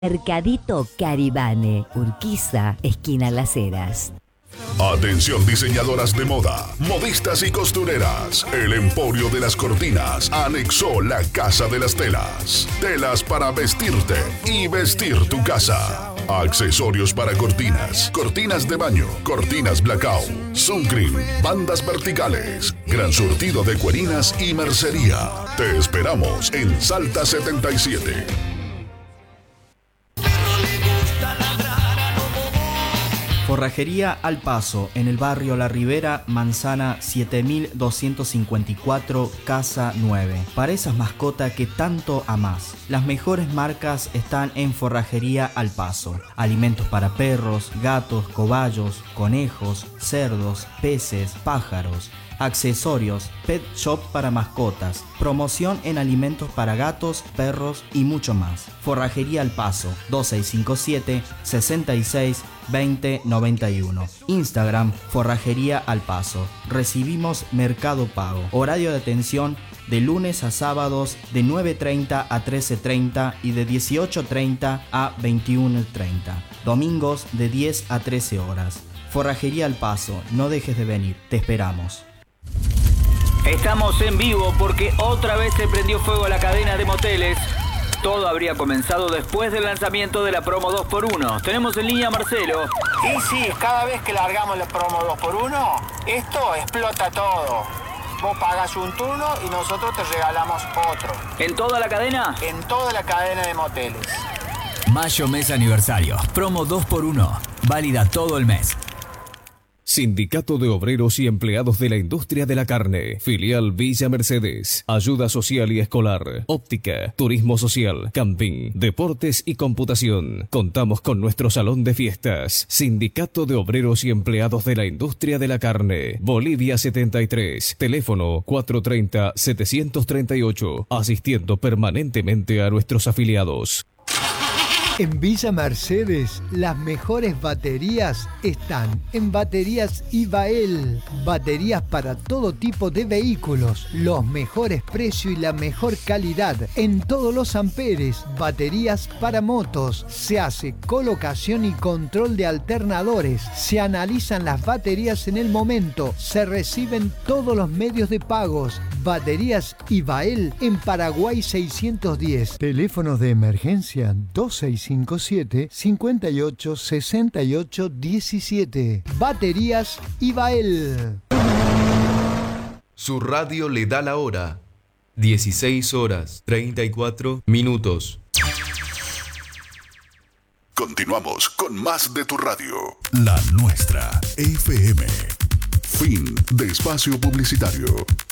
Mercadito Caribane, Urquiza, esquina Las Heras. Atención diseñadoras de moda, modistas y costureras. El Emporio de las Cortinas anexó la Casa de las Telas. Telas para vestirte y vestir tu casa. Accesorios para cortinas, cortinas de baño, cortinas blackout, suncream, bandas verticales, gran surtido de cuerinas y mercería. Te esperamos en Salta 77. Forrajería Al Paso, en el barrio La Ribera, Manzana 7254, Casa 9. Para esas mascotas que tanto amás. Las mejores marcas están en Forrajería Al Paso. Alimentos para perros, gatos, cobayos, conejos, cerdos, peces, pájaros. Accesorios, pet shop para mascotas, promoción en alimentos para gatos, perros y mucho más. Forrajería Al Paso, 2657 66 20 91. Instagram, Forrajería Al Paso. Recibimos Mercado Pago. Horario de atención de lunes a sábados de 9:30 a 13:30 y de 18:30 a 21:30. Domingos de 10 a 13 horas. Forrajería Al Paso, no dejes de venir, te esperamos. Estamos en vivo porque otra vez se prendió fuego a la cadena de moteles. Todo habría comenzado después del lanzamiento de la promo 2x1. Tenemos en línea a Marcelo. Y sí, cada vez que largamos la promo 2x1, esto explota todo. Vos pagás un turno y nosotros te regalamos otro. ¿En toda la cadena? En toda la cadena de moteles. Mayo mes aniversario. Promo 2x1. Válida todo el mes. Sindicato de Obreros y Empleados de la Industria de la Carne, filial Villa Mercedes, ayuda social y escolar, óptica, turismo social, camping, deportes y computación. Contamos con nuestro salón de fiestas. Sindicato de Obreros y Empleados de la Industria de la Carne, Bolivia 73, teléfono 430-738, asistiendo permanentemente a nuestros afiliados. En Villa Mercedes, las mejores baterías están en Baterías Ibael. Baterías para todo tipo de vehículos, los mejores precios y la mejor calidad en todos los amperes. Baterías para motos, se hace colocación y control de alternadores, se analizan las baterías en el momento, se reciben todos los medios de pagos. Baterías Ibael en Paraguay 610. Teléfonos de emergencia 2657-586817. Baterías Ibael. Su radio le da la hora. 16 horas 34 minutos. Continuamos con más de tu radio. La nuestra, FM. Fin de espacio publicitario.